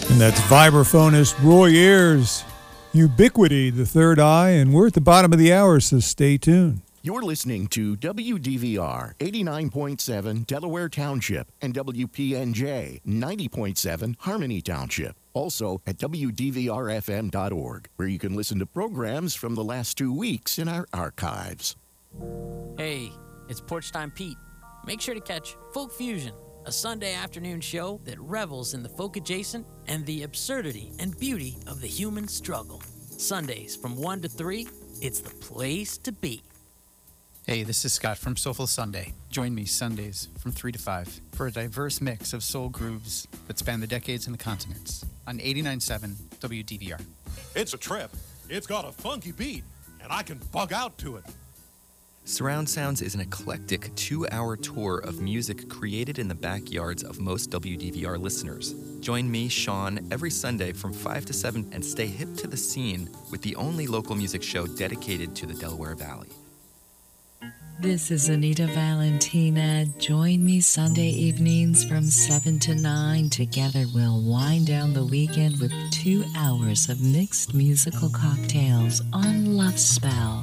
And that's vibraphonist Roy Ayers, Ubiquity, The Third Eye, and we're at the bottom of the hour, so stay tuned. You're listening to WDVR 89.7 Delaware Township and WPNJ 90.7 Harmony Township. Also at WDVRFM.org, where you can listen to programs from the last 2 weeks in our archives. Hey, it's Porch Time Pete. Make sure to catch Folk Fusion, a Sunday afternoon show that revels in the folk adjacent and the absurdity and beauty of the human struggle. Sundays from 1 to 3, it's the place to be. Hey, this is Scott from Soulful Sunday. Join me Sundays from 3 to 5 for a diverse mix of soul grooves that span the decades and the continents on 89.7 WDVR. It's a trip. It's got a funky beat, and I can bug out to it. Surround Sounds is an eclectic 2-hour tour of music created in the backyards of most WDVR listeners. Join me, Sean, every Sunday from 5 to 7 and stay hip to the scene with the only local music show dedicated to the Delaware Valley. This is Anita Valentina. Join me Sunday evenings from 7 to 9. Together we'll wind down the weekend with 2 hours of mixed musical cocktails on Love Spell.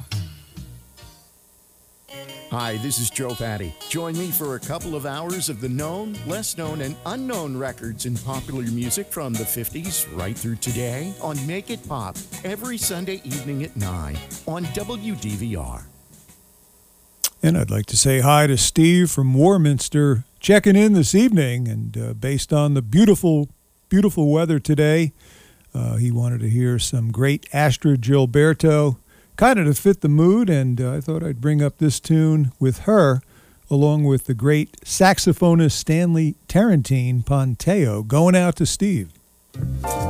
Hi, this is Joe Patty. Join me for a couple of hours of the known, less known, and unknown records in popular music from the 50s right through today on Make It Pop every Sunday evening at 9 on WDVR. And I'd like to say hi to Steve from Warminster checking in this evening. And based on the beautiful, beautiful weather today, he wanted to hear some great Astrud Gilberto, kind of to fit the mood. And I thought I'd bring up this tune with her, along with the great saxophonist Stanley Tarantine Ponteo, going out to Steve.